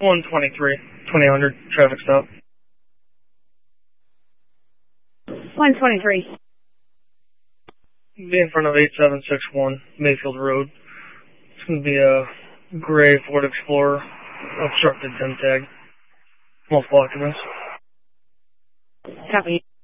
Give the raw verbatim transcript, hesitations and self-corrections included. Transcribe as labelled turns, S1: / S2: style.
S1: one twenty-three, twenty hundred, traffic stop.
S2: one twenty-three.
S1: Be in front of eight seven six one Mayfield Road. It's going to be a gray Ford Explorer, obstructed VIN tag, multiple occupants.
S2: Copy.